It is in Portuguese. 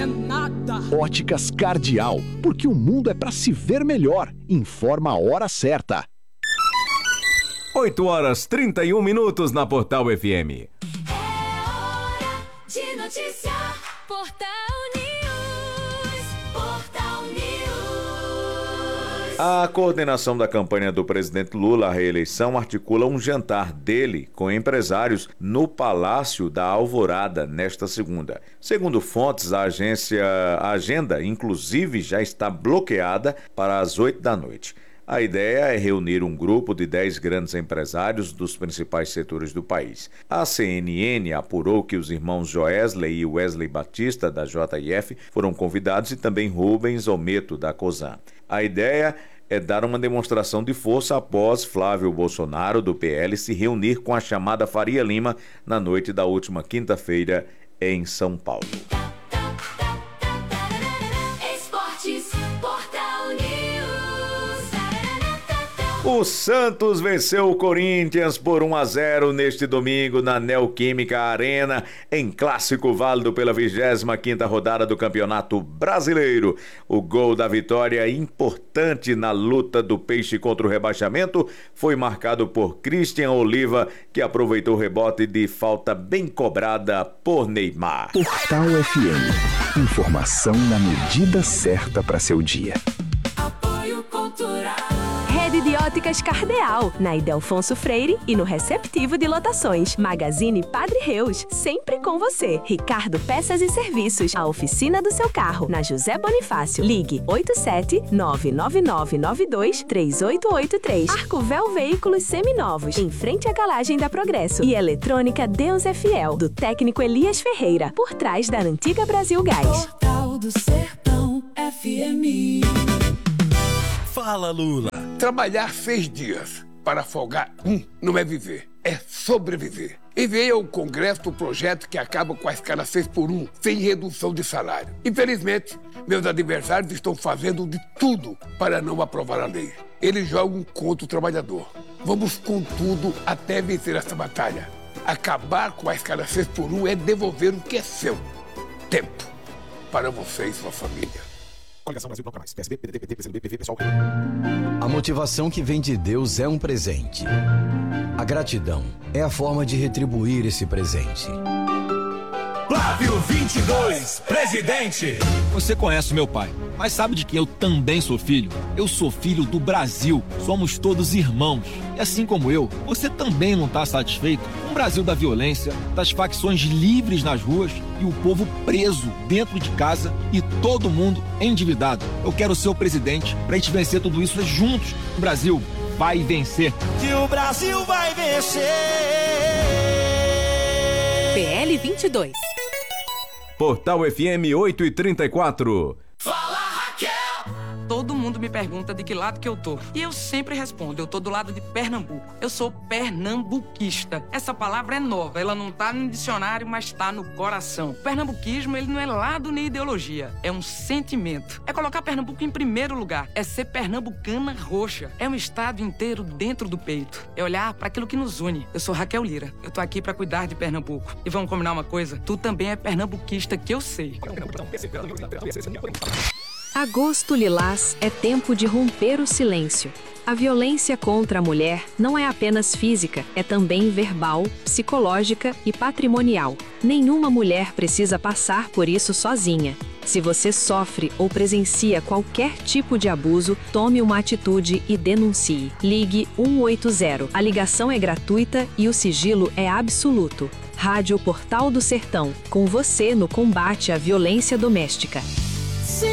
é nada. Óticas Cardial, porque o mundo é para se ver melhor. Informa a hora certa. 8h31 na Portal FM. É hora de noticiar. Portal News. Portal News. A coordenação da campanha do presidente Lula à reeleição articula um jantar dele com empresários no Palácio da Alvorada nesta segunda. Segundo fontes, a agenda, inclusive, já está bloqueada para as 8 da noite. A ideia é reunir um grupo de 10 grandes empresários dos principais setores do país. A CNN apurou que os irmãos Joesley e Wesley Batista, da JF, foram convidados e também Rubens Ometo, da COSAN. A ideia é dar uma demonstração de força após Flávio Bolsonaro, do PL, se reunir com a chamada Faria Lima na noite da última quinta-feira em São Paulo. O Santos venceu o Corinthians por 1-0 neste domingo na Neoquímica Arena, em clássico válido pela 25ª rodada do Campeonato Brasileiro. O gol da vitória, importante na luta do Peixe contra o rebaixamento, foi marcado por Christian Oliva, que aproveitou o rebote de falta bem cobrada por Neymar. Portal FM. Informação na medida certa para seu dia. Apoio Cultural. Rede de Óticas Cardeal, na Ildefonso Freire e no Receptivo de Lotações. Magazine Padre Reus, sempre com você. Ricardo Peças e Serviços, a oficina do seu carro, na José Bonifácio. Ligue 87-99992-3883. Arcovel Veículos Seminovos, em frente à garagem da Progresso. E Eletrônica Deus é Fiel, do técnico Elias Ferreira, por trás da antiga Brasil Gás. Portal do Sertão FM. Fala, Lula. Trabalhar 6 dias para folgar não é viver, é sobreviver. Enviei ao Congresso o projeto que acaba com a escala 6x1, sem redução de salário. Infelizmente, meus adversários estão fazendo de tudo para não aprovar a lei. Eles jogam contra o trabalhador. Vamos com tudo até vencer essa batalha. Acabar com a escala 6x1 é devolver o que é seu. Tempo para você e sua família. Coligação Brasil Bloco Mais. PSB, PDT, PT, PCdoB, PV, PSOL. A motivação que vem de Deus é um presente. A gratidão é a forma de retribuir esse presente. Flávio 22, presidente. Você conhece meu pai, mas sabe de que eu também sou filho? Eu sou filho do Brasil. Somos todos irmãos. E assim como eu, você também não está satisfeito com o Brasil da violência, das facções livres nas ruas e o povo preso dentro de casa e todo mundo endividado. Eu quero ser o presidente para a gente vencer tudo isso juntos. O Brasil vai vencer. Que o Brasil vai vencer. PL 22. Portal FM 8h34. Fala, Raquel! Todo mundo me pergunta de que lado que eu tô. E eu sempre respondo, eu tô do lado de Pernambuco. Eu sou pernambuquista. Essa palavra é nova, ela não tá no dicionário, mas tá no coração. O pernambuquismo, ele não é lado nem ideologia, é um sentimento. É colocar Pernambuco em primeiro lugar, é ser pernambucana roxa. É um estado inteiro dentro do peito. É olhar para aquilo que nos une. Eu sou Raquel Lira, eu tô aqui para cuidar de Pernambuco. E vamos combinar uma coisa? Tu também é pernambuquista, que eu sei. Agosto Lilás é tempo de romper o silêncio. A violência contra a mulher não é apenas física, é também verbal, psicológica e patrimonial. Nenhuma mulher precisa passar por isso sozinha. Se você sofre ou presencia qualquer tipo de abuso, tome uma atitude e denuncie. Ligue 180. A ligação é gratuita e o sigilo é absoluto. Rádio Portal do Sertão, com você no combate à violência doméstica.